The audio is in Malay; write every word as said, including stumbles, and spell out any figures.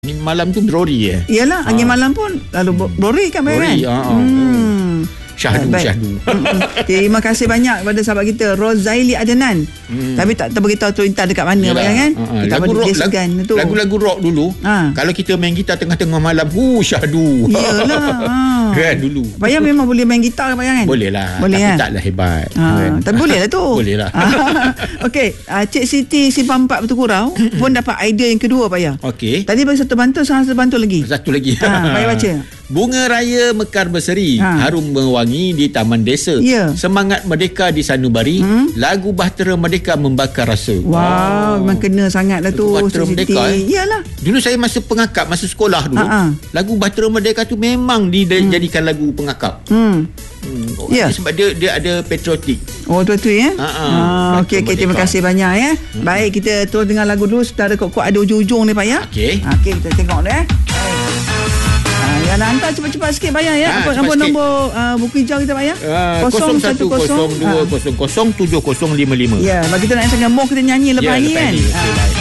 Ni malam tu berori eh. Iyalah, angin ha. malam pun lalu berori kan berori, kan? Ha. Hmm. Syahdu, baik. syahdu. Terima kasih banyak kepada sahabat kita Rozaili Adnan. Hmm. Tapi tak terberitahu tu entah dekat mana bayang kan. Ha. Lagu rock, lagu, tu. lagu-lagu rock dulu. Ha. Kalau kita main gitar tengah-tengah malam, hu syahdu. Iyalah. Ha. Kan dulu. Bayang memang boleh main gitar bayang kan? Boleh lah. Boleh, tapi kan? taklah hebat. Ha. Kan? Tapi boleh lah tu. Boleh lah. Okey, uh, Cik Siti Simpang Empat Batu Kurau pun dapat idea yang kedua bayang. Okey. Tadi bagi satu bantul, sekarang satu bantul lagi. Satu lagi. Ha, bayang baca. Bunga raya mekar berseri, ha. harum mewangi di taman desa. Ya. Semangat merdeka di sanubari, hmm? lagu bahtera merdeka membakar rasa. Wow, memang kena sangat lah tu. Bahtera merdeka. Eh? Iyalah. Dulu saya masa pengakap, masa sekolah dulu, Ha-ha. lagu bahtera merdeka tu memang dijadikan hmm. lagu pengakap. Hmm. Hmm. Oh, ya. Sebab dia dia ada patriotik. Oh, tu tu ya. Ha. Okey, okey, terima kasih banyak ya. Hmm. Baik, kita terus dengar lagu dulu. Secara kuat-kuat ada ujung-ujung ni pak ya. Okey. Okey, kita tengok deh. Ya, nak hantar cepat-cepat sikit bayar ya. Ha, apa nombor nombor uh, buku hijau kita bayar? Uh, kosong satu kosong dua kosong kosong tujuh kosong lima lima. Ya, bagi kita nak sangat mau kita nyanyi lepas ni kan.